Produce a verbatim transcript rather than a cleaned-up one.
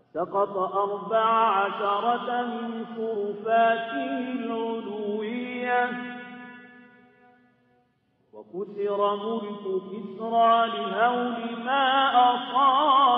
سقط أربع عشرة من شرفاته العلوية وكسر ملك كسرى لهول ما أصاب